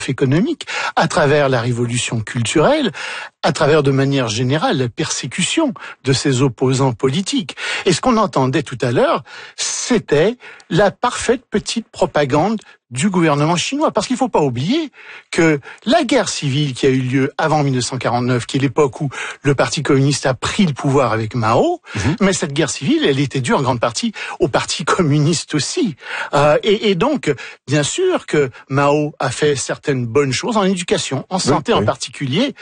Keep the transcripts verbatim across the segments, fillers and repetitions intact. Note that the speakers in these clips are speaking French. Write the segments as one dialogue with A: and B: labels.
A: économique, à travers la révolution culturelle, à travers de manière générale la persécution de ses opposants politiques. Et ce qu'on entendait tout à l'heure, c'était la parfaite petite propagande du gouvernement chinois. Parce qu'il ne faut pas oublier que la guerre civile qui a eu lieu avant mille neuf cent quarante-neuf, qui est l'époque où le Parti communiste a pris le pouvoir avec Mao, mmh. mais cette guerre civile, elle était due en grande partie au Parti communiste aussi. Euh, et, et donc, bien sûr que Mao a fait certaines bonnes choses en éducation, en santé oui, oui. en particulier,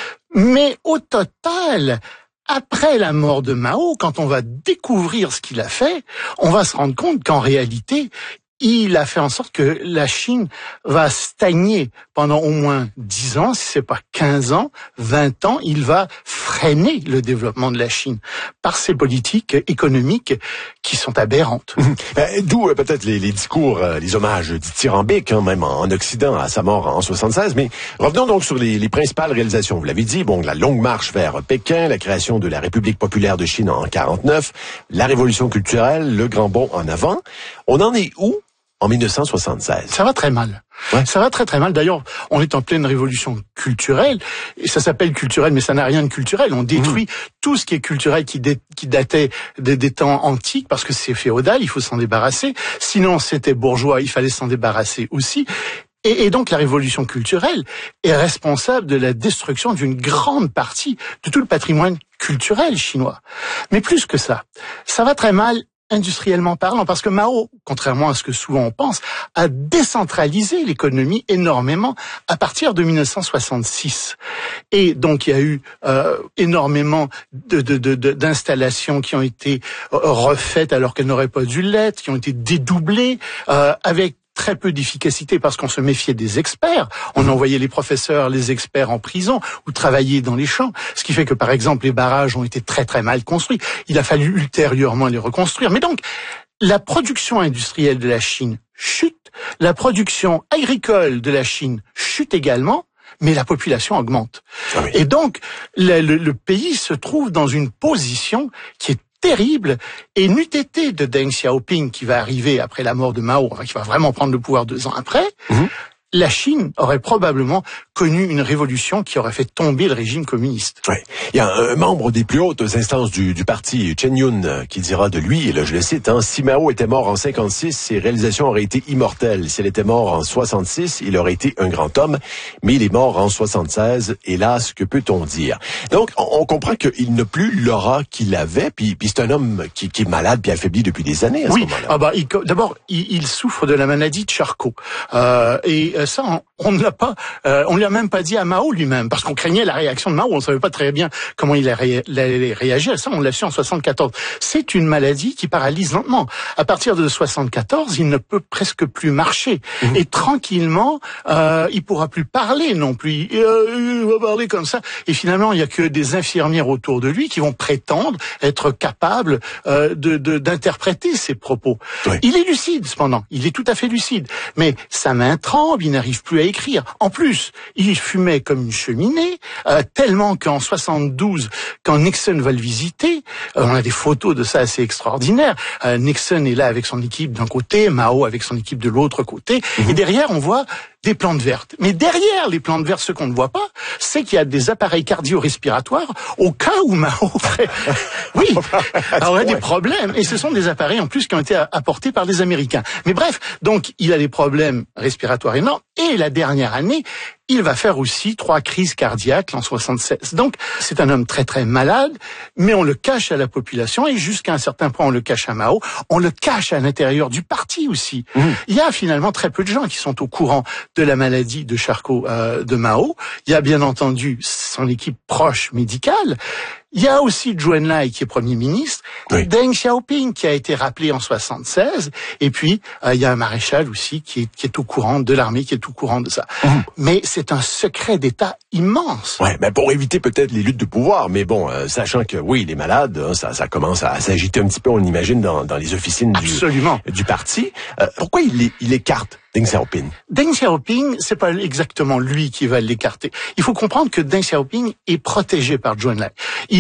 A: mais au total, après la mort de Mao, quand on va découvrir ce qu'il a fait, on va se rendre compte qu'en réalité, il a fait en sorte que la Chine va stagner pendant au moins dix ans, si c'est pas quinze ans, vingt ans. Il va freiner le développement de la Chine par ses politiques économiques qui sont aberrantes.
B: D'où euh, peut-être les, les discours, euh, les hommages dithyrambiques, hein, même en, en Occident, à sa mort en soixante-seize. Mais revenons donc sur les, les principales réalisations. Vous l'avez dit, bon, la longue marche vers Pékin, la création de la République populaire de Chine en quarante-neuf, la révolution culturelle, le grand bond en avant. On en est où en mille neuf cent soixante-seize?
A: Ça va très mal. Ouais. Ça va très très mal. D'ailleurs, on est en pleine révolution culturelle, et ça s'appelle culturel, mais ça n'a rien de culturel. On détruit mmh. tout ce qui est culturel, qui, dé, qui datait des, des temps antiques, parce que c'est féodal, il faut s'en débarrasser. Sinon, c'était bourgeois, il fallait s'en débarrasser aussi. Et, et donc, la révolution culturelle est responsable de la destruction d'une grande partie de tout le patrimoine culturel chinois. Mais plus que ça, ça va très mal industriellement parlant, parce que Mao, contrairement à ce que souvent on pense, a décentralisé l'économie énormément à partir de mille neuf cent soixante-six. Et donc il y a eu euh, énormément de, de, de, de, d'installations qui ont été refaites alors qu'elles n'auraient pas dû l'être, qui ont été dédoublées, euh, avec très peu d'efficacité parce qu'on se méfiait des experts. On envoyait les professeurs, les experts en prison ou travailler dans les champs. Ce qui fait que, par exemple, les barrages ont été très très mal construits. Il a fallu ultérieurement les reconstruire. Mais donc, la production industrielle de la Chine chute. La production agricole de la Chine chute également. Mais la population augmente. Ah oui. Et donc, le, le, le pays se trouve dans une position qui est terrible, et n'eût été de Deng Xiaoping qui va arriver après la mort de Mao, enfin qui va vraiment prendre le pouvoir deux ans après, mmh. la Chine aurait probablement connu une révolution qui aurait fait tomber le régime communiste.
B: Oui. Il y a un membre des plus hautes instances du, du parti, Chen Yun, qui dira de lui, et là je le cite, hein, si Mao était mort en cinquante-six, ses réalisations auraient été immortelles. S'il était mort en soixante-six, il aurait été un grand homme, mais il est mort en soixante-seize, hélas, que peut-on dire? Donc, on, on comprend qu'il n'a plus l'aura qu'il avait, puis, puis c'est un homme qui, qui est malade, puis affaibli depuis des années à
A: oui.
B: ce moment-là.
A: Ah bah, il, d'abord, il, il souffre de la maladie de Charcot. Euh, et ça, on, on ne l'a pas, euh, on lui a même pas dit à Mao lui-même, parce qu'on craignait la réaction de Mao, on savait pas très bien comment il allait réagir. Ça, on l'a su en soixante-quatorze. C'est une maladie qui paralyse lentement. À partir de soixante-quatorze, il ne peut presque plus marcher. Mmh. Et tranquillement, euh, il pourra plus parler non plus. Euh, il va parler comme ça. Et finalement, il y a que des infirmières autour de lui qui vont prétendre être capables euh, de, de, d'interpréter ses propos. Oui. Il est lucide, cependant. Il est tout à fait lucide. Mais sa main tremble, il n'arrive plus à écrire. En plus, il fumait comme une cheminée, euh, tellement qu'en soixante-douze, quand Nixon va le visiter, euh, on a des photos de ça assez extraordinaires. Euh, Nixon est là avec son équipe d'un côté, Mao avec son équipe de l'autre côté, mmh. et derrière on voit des plantes vertes. Mais derrière les plantes vertes, ce qu'on ne voit pas, c'est qu'il y a des appareils cardio-respiratoires au cas où Mao ferait... Oui, aurait des problèmes. Et ce sont des appareils en plus qui ont été apportés par les Américains. Mais bref, donc il a des problèmes respiratoires énormes. Et la dernière année, il va faire aussi trois crises cardiaques en soixante-seize. Donc, c'est un homme très très malade, mais on le cache à la population et jusqu'à un certain point, on le cache à Mao. On le cache à l'intérieur du parti aussi. Mmh. Il y a finalement très peu de gens qui sont au courant de la maladie de Charcot euh, de Mao. Il y a bien entendu son équipe proche médicale. Il y a aussi Zhou Enlai qui est Premier ministre, oui. Deng Xiaoping qui a été rappelé en soixante-seize, et puis euh, il y a un maréchal aussi qui est, qui est au courant de l'armée, qui est au courant de ça. Mmh. Mais c'est un secret d'État immense.
B: Ouais, ben pour éviter peut-être les luttes de pouvoir, mais bon, euh, sachant que oui, il est malade, hein, ça, ça commence à s'agiter un petit peu, on imagine dans, dans les officines du, du parti. Euh, pourquoi il, il écarte Deng Xiaoping?
A: Deng Xiaoping, c'est pas exactement lui qui va l'écarter. Il faut comprendre que Deng Xiaoping est protégé par Zhou Enlai. Il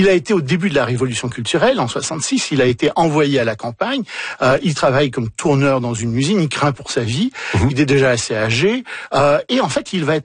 A: il a été au début de la révolution culturelle, en soixante-six, il a été envoyé à la campagne. Euh, il travaille comme tourneur dans une usine, il craint pour sa vie, mmh. il est déjà assez âgé, euh, et en fait, il va être